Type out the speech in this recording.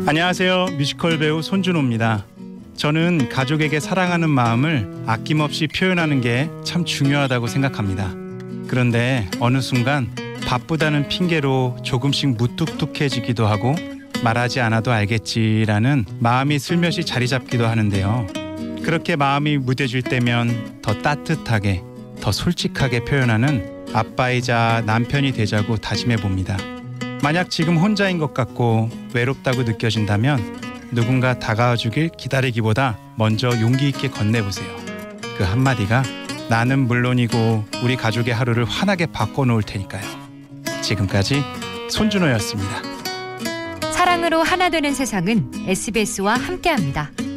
안녕하세요. 뮤지컬 배우 손준호입니다. 저는 가족에게 사랑하는 마음을 아낌없이 표현하는 게 참 중요하다고 생각합니다. 그런데 어느 순간 바쁘다는 핑계로 조금씩 무뚝뚝해지기도 하고 말하지 않아도 알겠지라는 마음이 슬며시 자리 잡기도 하는데요. 그렇게 마음이 무뎌질 때면 더 따뜻하게, 더 솔직하게 표현하는 아빠이자 남편이 되자고 다짐해 봅니다. 만약 지금 혼자인 것 같고 외롭다고 느껴진다면 누군가 다가와 주길 기다리기보다 먼저 용기 있게 건네보세요. 그 한마디가 나는 물론이고 우리 가족의 하루를 환하게 바꿔놓을 테니까요. 지금까지 손준호였습니다. 사랑으로 하나 되는 세상은 SBS와 함께합니다.